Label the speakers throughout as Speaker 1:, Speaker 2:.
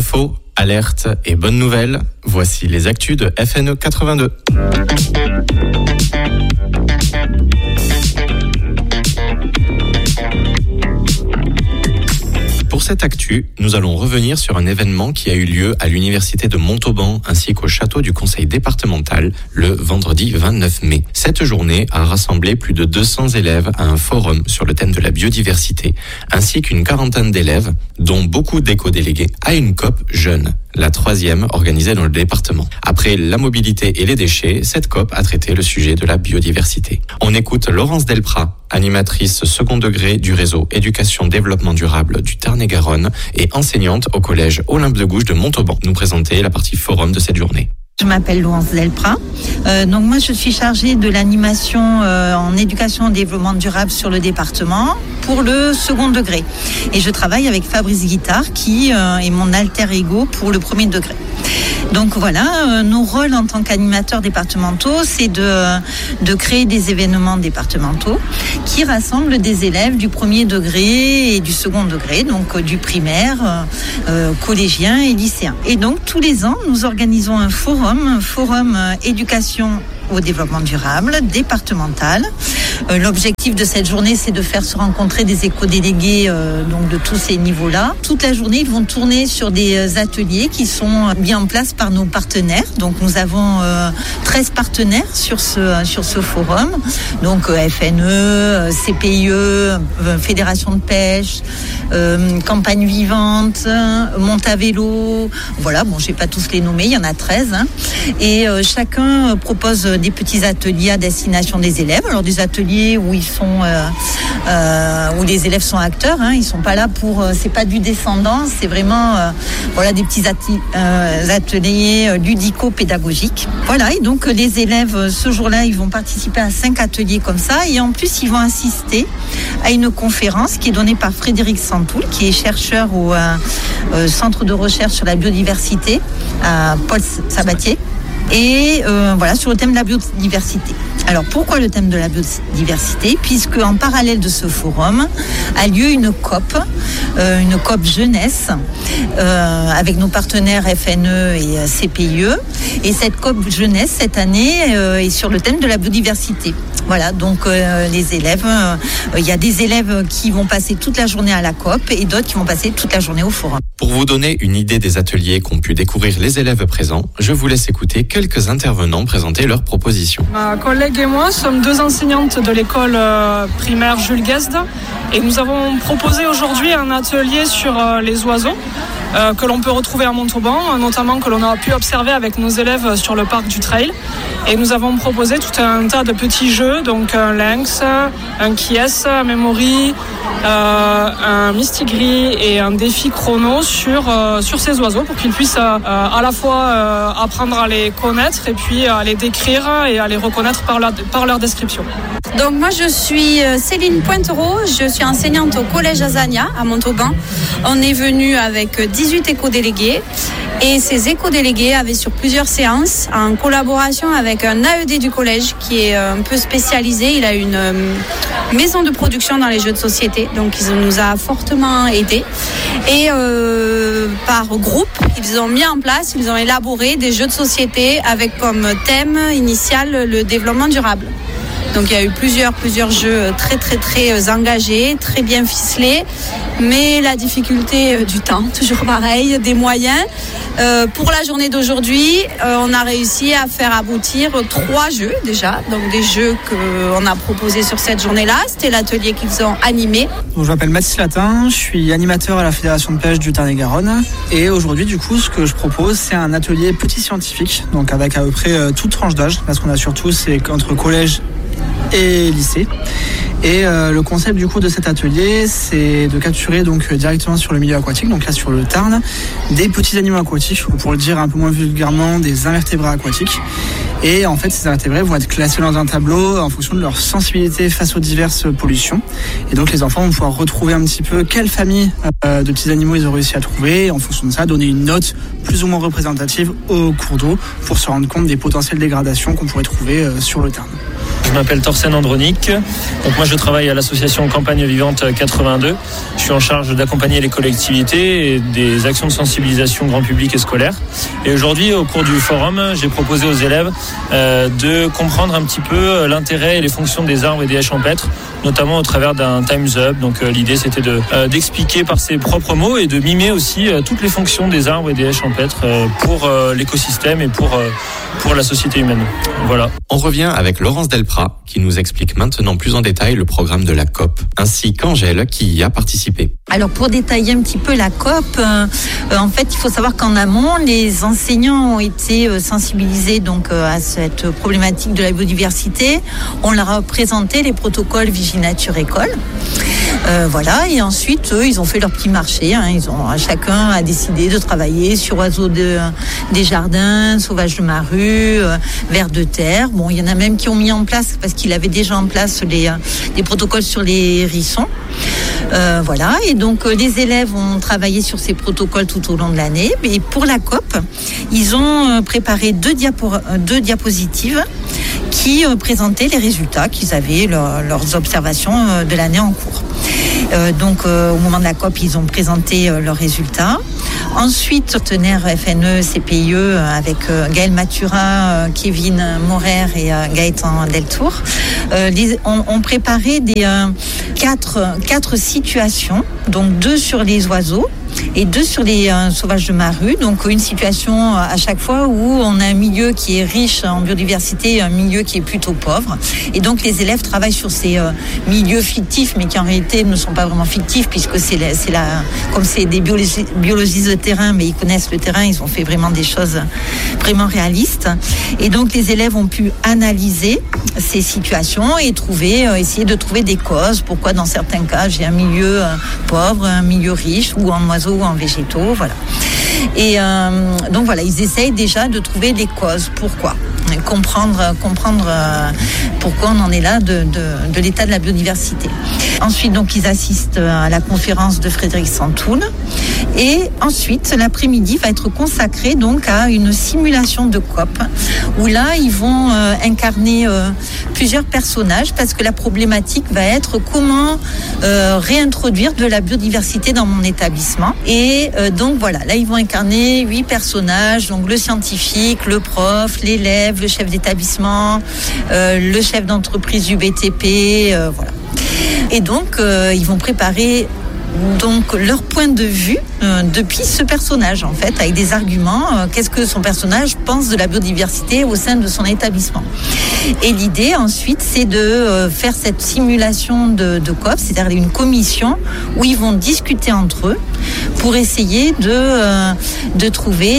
Speaker 1: Infos, alertes et bonnes nouvelles, voici les actus de FNE 82. Pour cette actu, nous allons revenir sur un événement qui a eu lieu à l'université de Montauban ainsi qu'au château du conseil départemental le vendredi 29 mai. Cette journée a rassemblé plus de 200 élèves à un forum sur le thème de la biodiversité ainsi qu'une quarantaine d'élèves, dont beaucoup d'éco-délégués, à une COP jeune, la 3e organisée dans le département. Après la mobilité et les déchets, cette COP a traité le sujet de la biodiversité. On écoute Laurence Delprat, animatrice second degré du réseau éducation-développement durable du Tarn-et-Garonne et enseignante au collège Olympe de Gouges de Montauban, nous présenter la partie forum de cette journée.
Speaker 2: Je m'appelle Laurence Delprat. Donc moi je suis chargée de l'animation en éducation et développement durable sur le département pour le second degré. Et je travaille avec Fabrice Guittard qui est mon alter ego pour le premier degré. Donc voilà, nos rôles en tant qu'animateurs départementaux, c'est de créer des événements départementaux qui rassemblent des élèves du premier degré et du second degré, donc du primaire, collégien et lycéen. Et donc tous les ans, nous organisons un forum éducation au développement durable départemental. L'objectif de cette journée, c'est de faire se rencontrer des éco-délégués donc de tous ces niveaux-là. Toute la journée, ils vont tourner sur des ateliers qui sont mis en place par nos partenaires. Donc nous avons 13 partenaires sur ce forum. Donc FNE, CPIE, Fédération de pêche, Campagne vivante, Montavélo. Voilà, bon, je vais pas tous les nommer, il y en a 13. Et chacun propose des petits ateliers à destination des élèves. Alors des ateliers où ils sont, où les élèves sont acteurs. Ils sont pas là pour, c'est pas du descendant, c'est vraiment, voilà, des petits ateliers ludico-pédagogiques. Voilà, et donc les élèves ce jour-là, ils vont participer à 5 ateliers comme ça, et en plus ils vont assister à une conférence qui est donnée par Frédéric Santoul, qui est chercheur au Centre de recherche sur la biodiversité à Paul Sabatier. Et voilà, sur le thème de la biodiversité. Alors pourquoi le thème de la biodiversité ? Puisque en parallèle de ce forum a lieu une COP jeunesse avec nos partenaires FNE et CPIE. Et cette COP jeunesse cette année est sur le thème de la biodiversité. Voilà, donc les élèves, il y a des élèves qui vont passer toute la journée à la COP et d'autres qui vont passer toute la journée au forum.
Speaker 1: Pour vous donner une idée des ateliers qu'ont pu découvrir les élèves présents, je vous laisse écouter quelques intervenants présenter leurs propositions.
Speaker 3: Ma collègue et moi sommes 2 enseignantes de l'école primaire Jules Guesde et nous avons proposé aujourd'hui un atelier sur les oiseaux que l'on peut retrouver à Montauban, notamment que l'on a pu observer avec nos élèves sur le parc du Trail. Et nous avons proposé tout un tas de petits jeux, donc un lynx, un Kies, un memory, un mistigris et un défi chrono sur ces oiseaux pour qu'ils puissent à la fois apprendre à les connaître et puis à les décrire et à les reconnaître par leur description.
Speaker 4: Donc moi je suis Céline Pointereau, je suis enseignante au collège Azania à Montauban. On est venu avec 18 éco-délégués et ces éco-délégués avaient sur plusieurs séances en collaboration avec un AED du collège qui est un peu spécialisé. Il a une maison de production dans les jeux de société, donc il nous a fortement aidés. Et par groupe, ils ont mis en place, ils ont élaboré des jeux de société avec comme thème initial le développement durable. Donc il y a eu plusieurs jeux très engagés, très bien ficelés, mais la difficulté du temps, toujours pareil, des moyens. Pour la journée d'aujourd'hui, on a réussi à faire aboutir 3 jeux déjà, donc des jeux qu'on a proposés sur cette journée-là. C'était l'atelier qu'ils ont animé.
Speaker 5: Donc, je m'appelle Mathis Latin, je suis animateur à la Fédération de pêche du Tarn-et-Garonne. Et aujourd'hui, du coup, ce que je propose, c'est un atelier petit scientifique, donc avec à peu près toute tranche d'âge. Là, ce qu'on a surtout, c'est qu'entre collège et lycée. Et le concept du coup de cet atelier, c'est de capturer donc directement sur le milieu aquatique, donc là sur le Tarn, des petits animaux aquatiques, ou pour le dire un peu moins vulgairement, des invertébrés aquatiques. Et en fait, ces invertébrés vont être classés dans un tableau en fonction de leur sensibilité face aux diverses pollutions. Et donc les enfants vont pouvoir retrouver un petit peu quelle famille de petits animaux ils ont réussi à trouver, et en fonction de ça, donner une note plus ou moins représentative au cours d'eau pour se rendre compte des potentielles dégradations qu'on pourrait trouver sur le Tarn.
Speaker 6: Je m'appelle Thorsten Andronic. Donc moi je travaille à l'association Campagne Vivante 82. Je suis en charge d'accompagner les collectivités et des actions de sensibilisation grand public et scolaire. Et aujourd'hui, au cours du forum, j'ai proposé aux élèves de comprendre un petit peu l'intérêt et les fonctions des arbres et des haies champêtres, notamment au travers d'un Time's Up. Donc l'idée c'était d'expliquer par ses propres mots et de mimer aussi toutes les fonctions des arbres et des haies champêtres pour l'écosystème et pour la société humaine. Voilà.
Speaker 1: On revient avec Laurence Delprat qui nous explique maintenant plus en détail le programme de la COP, ainsi qu'Angèle qui y a participé.
Speaker 2: Alors pour détailler un petit peu la COP, en fait il faut savoir qu'en amont, les enseignants ont été sensibilisés donc à cette problématique de la biodiversité. On leur a présenté les protocoles Viginature École. Voilà, et ensuite eux, ils ont fait leur petit marché. Chacun a décidé de travailler sur oiseaux des jardins, sauvages de ma rue, vers de terre. Bon, il y en a même qui ont mis en place, parce qu'il avait déjà en place des protocoles sur les hérissons. Voilà, et donc les élèves ont travaillé sur ces protocoles tout au long de l'année. Et pour la COP, ils ont préparé deux diapositives qui présentaient les résultats qu'ils avaient, leurs observations de l'année en cours. Donc au moment de la COP, ils ont présenté leurs résultats. Ensuite, partenaires FNE, CPIE, avec Gaël Mathurin, Kevin Morer et Gaëtan Deltour, ont préparé quatre situations, donc 2 sur les oiseaux et 2 sur les sauvages de ma rue. Donc une situation à chaque fois où on a un milieu qui est riche en biodiversité et un milieu qui est plutôt pauvre. Et donc les élèves travaillent sur ces milieux fictifs, mais qui en réalité ne sont pas vraiment fictifs, puisque comme c'est des biologistes de terrain, mais ils connaissent le terrain, ils ont fait vraiment des choses vraiment réalistes. Et donc les élèves ont pu analyser ces situations et essayer de trouver des causes. Pourquoi dans certains cas j'ai un milieu pauvre, un milieu riche, ou en oiseaux ou en végétaux, voilà. Et donc voilà, ils essayent déjà de trouver les causes. Pourquoi ? Comprendre pourquoi on en est là de l'état de la biodiversité. Ensuite, donc, ils assistent à la conférence de Frédéric Santoul. Et ensuite, l'après-midi va être consacré donc à une simulation de COP, où là, ils vont incarner plusieurs personnages, parce que la problématique va être comment réintroduire de la biodiversité dans mon établissement. Et donc voilà, là, ils vont incarner 8 personnages, donc le scientifique, le prof, l'élève, le chef d'établissement, le chef d'entreprise du BTP, voilà. Et donc, ils vont préparer donc leur point de vue depuis ce personnage, en fait, avec des arguments. Qu'est-ce que son personnage pense de la biodiversité au sein de son établissement. Et l'idée ensuite, c'est de faire cette simulation de COP, c'est-à-dire une commission où ils vont discuter entre eux pour essayer de trouver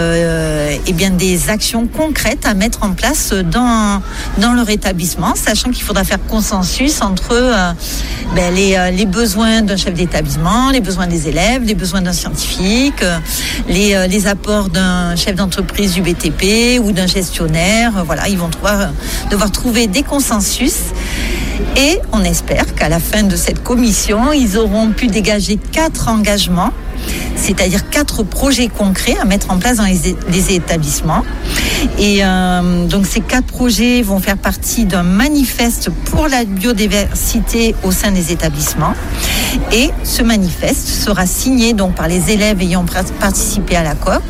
Speaker 2: des actions concrètes à mettre en place dans leur établissement, sachant qu'il faudra faire consensus entre les besoins d'un chef d'établissement, les besoins des élèves, les besoins d'un scientifique, les apports d'un chef d'entreprise du BTP ou d'un gestionnaire. Voilà, ils vont devoir trouver des consensus. Et on espère qu'à la fin de cette commission, ils auront pu dégager 4 engagements, c'est-à-dire 4 projets concrets à mettre en place dans les établissements. Et donc ces 4 projets vont faire partie d'un manifeste pour la biodiversité au sein des établissements. Et ce manifeste sera signé donc par les élèves ayant participé à la COP,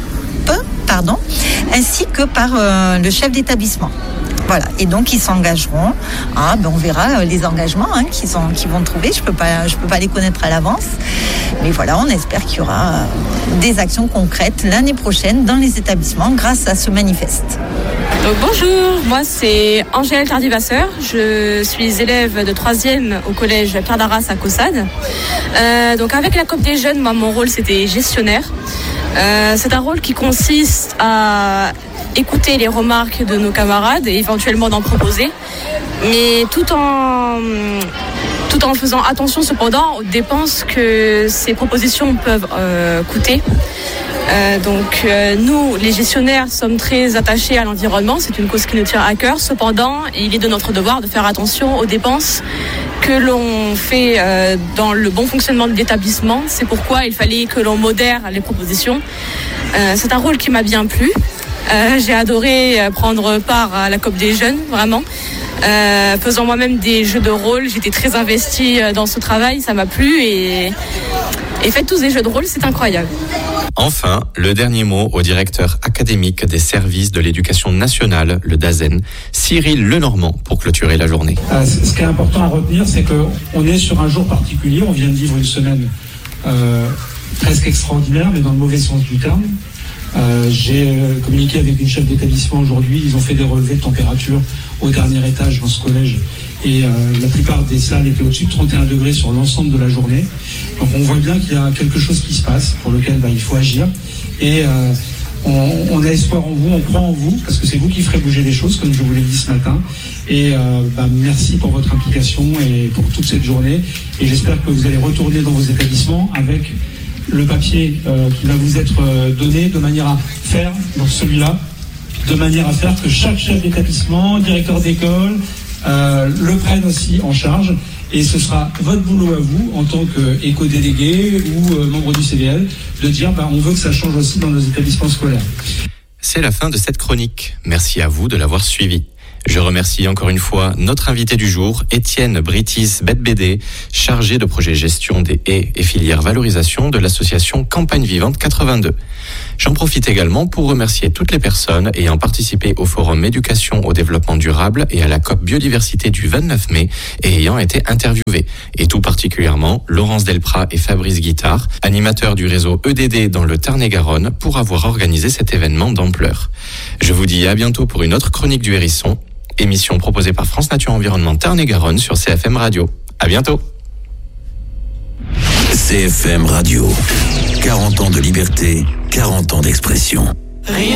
Speaker 2: ainsi que par le chef d'établissement. Voilà, et donc ils s'engageront. On verra les engagements qu'ils vont trouver. Je peux pas les connaître à l'avance, mais voilà, on espère qu'il y aura des actions concrètes l'année prochaine dans les établissements grâce à ce manifeste.
Speaker 7: Donc, bonjour, moi c'est Angèle Tardivasseur, je suis élève de 3e au collège Pierre d'Arras à Caussade. Donc avec la COP des jeunes, moi mon rôle c'était gestionnaire. C'est un rôle qui consiste à écouter les remarques de nos camarades et éventuellement d'en proposer, mais tout en faisant attention cependant aux dépenses que ces propositions peuvent coûter. Donc nous, les gestionnaires, sommes très attachés à l'environnement, c'est une cause qui nous tient à cœur. Cependant, il est de notre devoir de faire attention aux dépenses que l'on fait dans le bon fonctionnement de l'établissement. C'est pourquoi il fallait que l'on modère les propositions. C'est un rôle qui m'a bien plu. J'ai adoré prendre part à la COP des jeunes, vraiment. faisant moi-même des jeux de rôle. J'étais très investie dans ce travail, ça m'a plu et faites tous des jeux de rôle, c'est incroyable.
Speaker 1: Enfin, le dernier mot au directeur académique des services de l'éducation nationale, le DAZEN, Cyril Lenormand, pour clôturer la journée.
Speaker 8: Ce qui est important à retenir, c'est qu'on est sur un jour particulier. On vient de vivre une semaine presque extraordinaire, mais dans le mauvais sens du terme. J'ai communiqué avec une chef d'établissement aujourd'hui. Ils ont fait des relevés de température au dernier étage dans ce collège. Et la plupart des salles étaient au-dessus de 31 degrés sur l'ensemble de la journée. Donc on voit bien qu'il y a quelque chose qui se passe pour lequel il faut agir. Et on a espoir en vous, on croit en vous, parce que c'est vous qui ferez bouger les choses, comme je vous l'ai dit ce matin. Et merci pour votre implication et pour toute cette journée. Et j'espère que vous allez retourner dans vos établissements avec le papier qui va vous être donné de manière à faire, dans celui-là, de manière à faire que chaque chef d'établissement, directeur d'école, le prenne aussi en charge. Et ce sera votre boulot à vous, en tant qu'éco-délégué ou membre du CVL, de dire on veut que ça change aussi dans nos établissements scolaires.
Speaker 1: C'est la fin de cette chronique. Merci à vous de l'avoir suivi. Je remercie encore une fois notre invité du jour, Étienne Britis-Betbédé, chargé de projet gestion des haies et filières valorisation de l'association Campagne Vivante 82. J'en profite également pour remercier toutes les personnes ayant participé au forum éducation au développement durable et à la COP biodiversité du 29 mai et ayant été interviewés. Et tout particulièrement Laurence Delprat et Fabrice Guittard, animateurs du réseau EDD dans le Tarn-et-Garonne, pour avoir organisé cet événement d'ampleur. Je vous dis à bientôt pour une autre chronique du Hérisson, émission proposée par France Nature Environnement Tarn-et-Garonne sur CFM Radio. À bientôt.
Speaker 9: CFM Radio. 40 ans de liberté, 40 ans d'expression.
Speaker 10: Rien